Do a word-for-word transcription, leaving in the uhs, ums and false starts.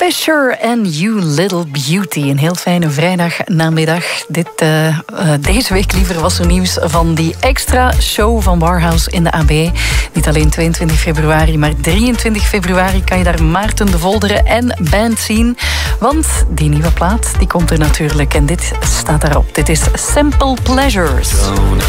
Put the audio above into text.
Fisher and You Little Beauty. Een heel fijne vrijdagnamiddag. Dit, uh, uh, deze week liever was er nieuws van die extra show van Warhouse in de A B. Niet alleen tweeëntwintig februari, maar drieëntwintig februari kan je daar Maarten de Volderen en band zien. Want die nieuwe plaat die komt er natuurlijk en dit staat daarop. Dit is Simple Pleasures. Don't